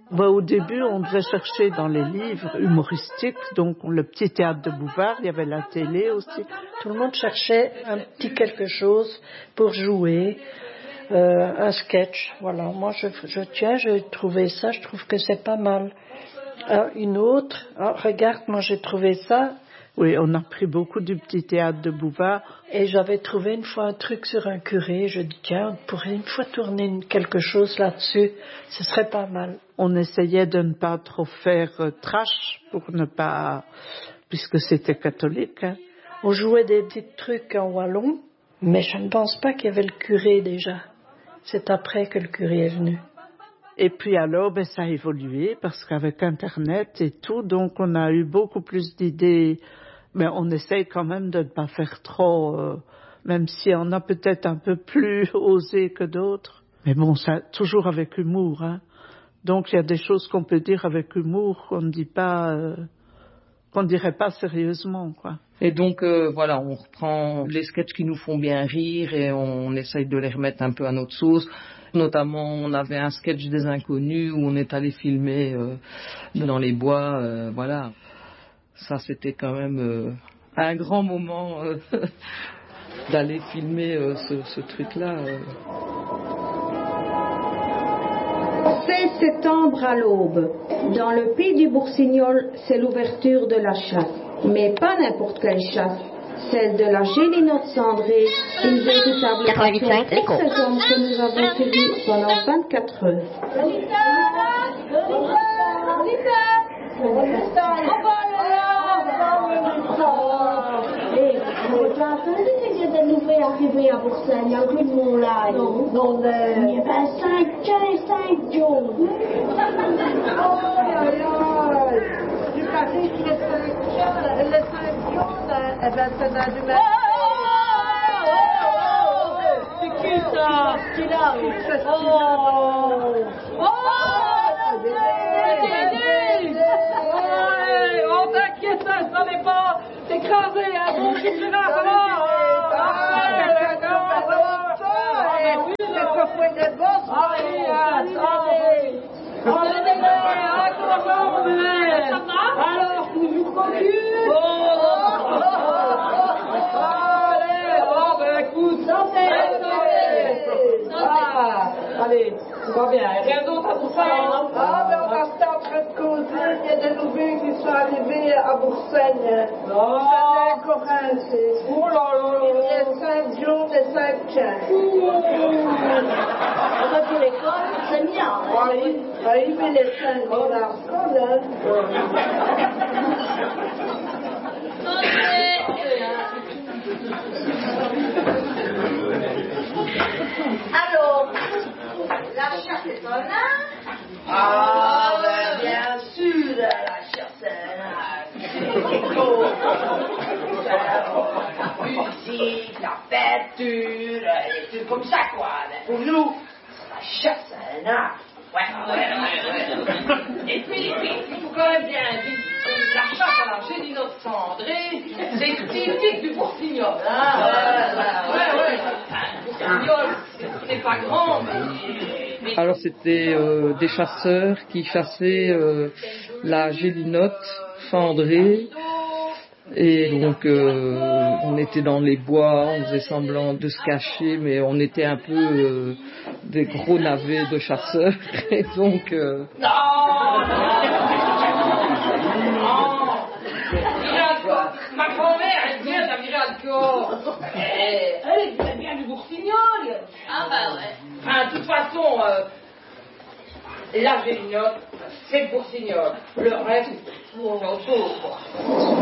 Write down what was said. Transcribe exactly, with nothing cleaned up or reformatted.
Ben, au début, on devait chercher dans les livres humoristiques, donc le petit théâtre de Bouvard, il y avait la télé aussi. Tout le monde cherchait un petit quelque chose pour jouer, euh, un sketch. Voilà, moi je, je tiens, j'ai trouvé ça, je trouve que c'est pas mal. Euh, une autre, oh, regarde, moi j'ai trouvé ça. Oui, on a pris beaucoup du petit théâtre de Bouvard. Et j'avais trouvé une fois un truc sur un curé. Je dis, tiens, on pourrait une fois tourner quelque chose là-dessus. Ce serait pas mal. On essayait de ne pas trop faire euh, trash pour ne pas... puisque c'était catholique. Hein. On jouait des petits trucs en wallon, mais je ne pense pas qu'il y avait le curé déjà. C'est après que le curé est venu. Et puis alors, ben, ça a évolué parce qu'avec Internet et tout, donc on a eu beaucoup plus d'idées. Mais on essaye quand même de ne pas faire trop, euh, même si on a peut-être un peu plus osé que d'autres. Mais bon, ça, toujours avec humour. Hein. Donc il y a des choses qu'on peut dire avec humour qu'on ne dit pas, euh, qu'on ne dirait pas sérieusement, quoi. Et donc euh, voilà, on reprend les sketchs qui nous font bien rire et on essaye de les remettre un peu à notre sauce. Notamment, on avait un sketch des Inconnus où on est allé filmer euh, dans les bois, euh, voilà. Ça, c'était quand même euh, un grand moment euh, d'aller filmer euh, ce, ce truc-là. Euh. seize septembre à l'aube. Dans le pays du Boursignol, c'est l'ouverture de la chasse. Mais pas n'importe quelle chasse. Celle de la Gélinotte cendrée, une véritable passion excellente que nous avons suivie pendant vingt-quatre heures. Nous fait arriver à Bruxelles, il y a un peu de monde là. Non, non, il y avait cinq, quinze, cinq jours. Oh, aïe, aïe. Du café, les cinq, les cinq jours, eh ben, c'est dans du même. C'est qui ça? C'est qui là? Oh! Oh! Oh, t'inquiète, ça n'est pas écrasé, hein, bon, je suis là, ça va. Alors, toujours cocu. Allez, oh, ben écoute, santé, ah, allez, tout va bien, rien d'autre à tout ça. Ah, ben on va rester en train de causer, il y a des nouveaux qui sont arrivés à Boursaigne. Oh, c'est encore un, c'est... Oh là là là là. Il y a cinq jours et cinq quinze. On va pour l'école, c'est bien. Oui, oui, mais les cinq jours à l'école, hein. Alors, la chasse est en art. Ah, ben bien sûr, la chasse est en art. La musique, la peinture, les trucs comme ça, quoi. Mais pour nous, la chasse est en art. Ouais, ouais, ouais, ouais. Et puis, puis, il faut quand même bien dire, la chasse à la Gélinotte cendrée, c'est typique du Boursignol. Ah, ouais, ouais, ouais. Le Boursignol, c'est pas grand, mais... mais... Alors, c'était euh, des chasseurs qui chassaient euh, la Gélinotte cendrée. Et donc, euh, on était dans les bois, on faisait semblant de se cacher, mais on était un peu euh, des gros navets de chasseurs. Et donc... Euh... Non, ma grand-mère, elle vient de la Miralcor. Elle, elle vient du Boursignol. Ah bah ouais. Enfin, de toute façon, euh, la Gélinotte, c'est le Boursignol. Le reste, c'est autre chose, quoi.